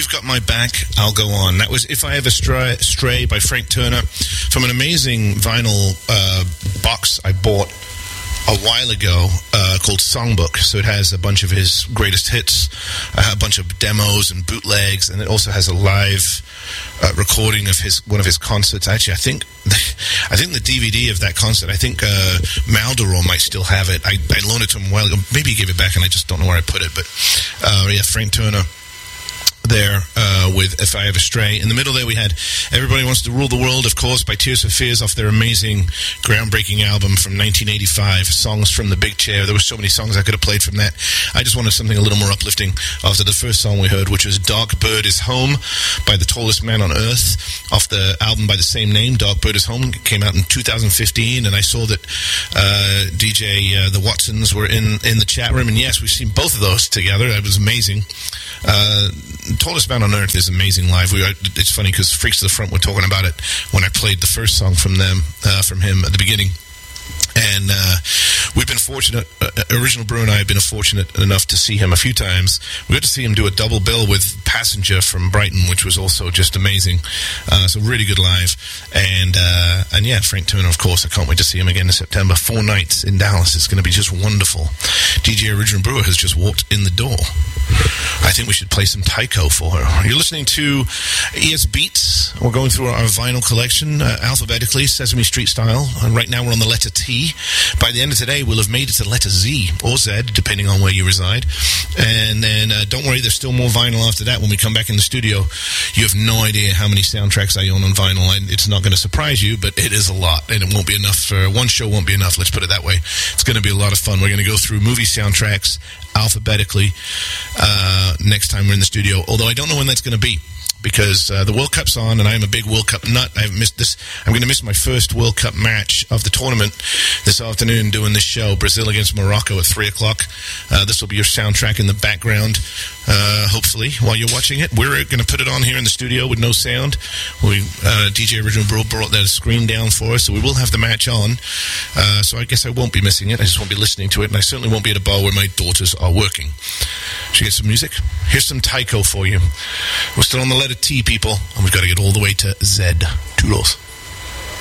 You've Got My Back, I'll Go On. That was If I Ever Stray by Frank Turner from an amazing vinyl box I bought a while ago called Songbook. So it has a bunch of his greatest hits, a bunch of demos and bootlegs, and it also has a live recording of one of his concerts. Actually, I think the DVD of that concert, I think Maldoror might still have it. I loaned it to him a while ago. Maybe he gave it back and I just don't know where I put it. But yeah, Frank Turner there with If I Ever Stray. In the middle there we had Everybody Wants to Rule the World, of course, by Tears for Fears off their amazing, groundbreaking album from 1985, Songs from the Big Chair. There were so many songs I could have played from that. I just wanted something a little more uplifting after the first song we heard, which was Dark Bird Is Home by The Tallest Man on Earth off the album by the same name, Dark Bird Is Home. It came out in 2015, and I saw that DJ the Watsons were in the chat room, and yes, we've seen both of those together. That was amazing. Tallest Man on Earth is amazing live. It's funny because Freaks to the Front were talking about it when I played the first song from him at the beginning. And we've been fortunate, Original Brew and I have been fortunate enough to see him a few times. We got to see him do a double bill with Passenger from Brighton, which was also just amazing. So really good live. And yeah, Frank Turner, of course, I can't wait to see him again in September. 4 nights in Dallas. It's going to be just wonderful. DJ Original Brewer has just walked in the door. I think we should play some Taiko for her. You're listening to ES Beats. We're going through our vinyl collection alphabetically, Sesame Street style. And right now we're on the letter T. By the end of today, we'll have made it to the letter Z or Z, depending on where you reside. And then don't worry, there's still more vinyl after that. When we come back in the studio, you have no idea how many soundtracks I own on vinyl. It's not going to surprise you, but it is a lot. And it won't be enough. One show won't be enough, let's put it that way. It's going to be a lot of fun. We're going to go through movie soundtracks alphabetically next time we're in the studio, although I don't know when that's going to be, because the World Cup's on, and I'm a big World Cup nut. I've missed this. I'm going to miss my first World Cup match of the tournament this afternoon doing this show, Brazil against Morocco at 3 o'clock. This will be your soundtrack in the background, hopefully, while you're watching it. We're going to put it on here in the studio with no sound. DJ Original Brew brought that screen down for us, so we will have the match on. So I guess I won't be missing it. I just won't be listening to it, and I certainly won't be at a bar where my daughters are working. Should we get some music? Here's some Taiko for you. We're still on the letter T, people, and we've got to get all the way to Z. Toodles.